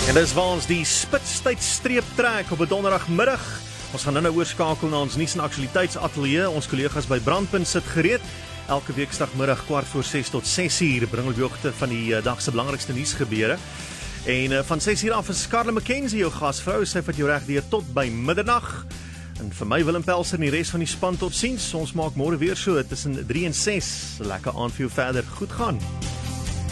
En dis waar ons die spitstyd streep trek op 'n donderdagmiddag. Ons gaan nou oorskakel na ons nuus en aktualiteitsatelier. Ons kollegas by Brandpunt sit gereed. Elke weekdagmiddag 5:45 tot 6:00 bring hulle die hoogte van die dag se belangrikste nuusgebeure. En van 6:00 af is Carla McKenzie jou gasvrou. Sy vat jou reg deur tot by middernag. En vir my Willem Pelser en die res van die span tot ziens. Ons maak môre weer so tussen 3 en 6. Lekker aand vir jou verder. Goed gaan.